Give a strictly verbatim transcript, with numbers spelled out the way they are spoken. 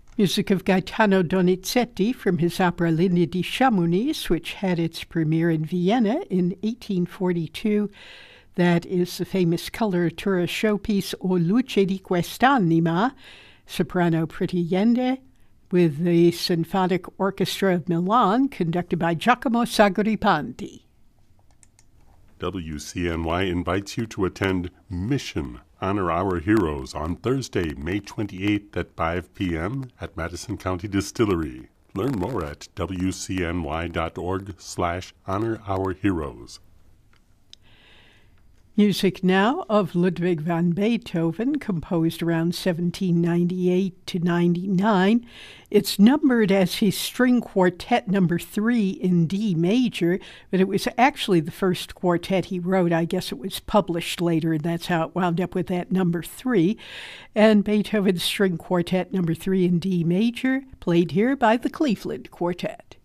Music of Gaetano Donizetti from his opera Linea di Chamonix, which had its premiere in Vienna in eighteen forty-two. That is the famous coloratura showpiece O luce di quest'anima, soprano Priti Yende, with the Symphonic Orchestra of Milan, conducted by Giacomo Sagripanti. W C N Y invites you to attend Mission Honor Our Heroes on Thursday, May twenty-eighth at five p.m. at Madison County Distillery. Learn more at w c n y dot org slash honor our heroes. Music now of Ludwig van Beethoven, composed around seventeen ninety-eight to ninety-nine. It's numbered as his string quartet number three in D major, but it was actually the first quartet he wrote. I guess it was published later, and that's how it wound up with that number three. And Beethoven's string quartet number three in D major, played here by the Cleveland Quartet.